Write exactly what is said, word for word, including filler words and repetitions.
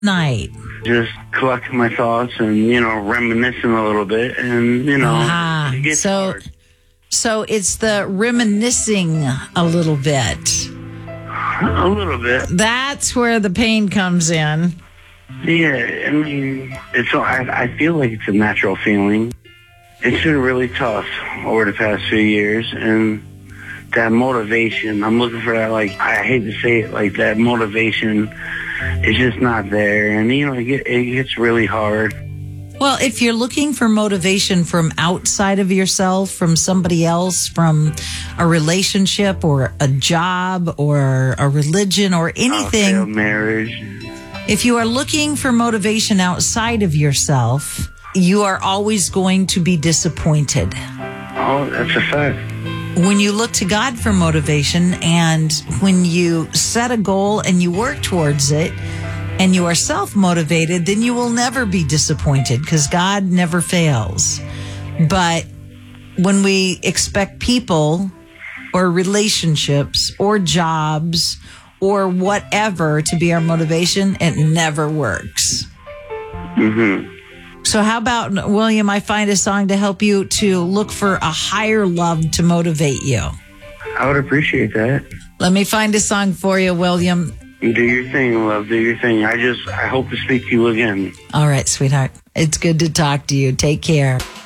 night? Just collecting my thoughts and, you know, reminiscing a little bit. And, you know, Ah, it gets so, hard. so it's the reminiscing a little bit. A little bit. That's where the pain comes in. Yeah, I mean, it's. I, I feel like it's a natural feeling. It's been really tough over the past few years, and that motivation, I'm looking for that, like, I hate to say it, like, that motivation is just not there. And, you know, it, get, it gets really hard. Well, if you're looking for motivation from outside of yourself, from somebody else, from a relationship or a job or a religion or anything, A failed marriage. if you are looking for motivation outside of yourself, you are always going to be disappointed. Oh, that's a fact. When you look to God for motivation and when you set a goal and you work towards it and you are self-motivated, then you will never be disappointed because God never fails. But when we expect people or relationships or jobs or whatever to be our motivation, it never works. Mm-hmm. So how about, William, I find a song to help you to look for a higher love to motivate you. I would appreciate that. Let me find a song for you, William. Do your thing, love. Do your thing. I just, I hope to speak to you again. All right, sweetheart. It's good to talk to you. Take care.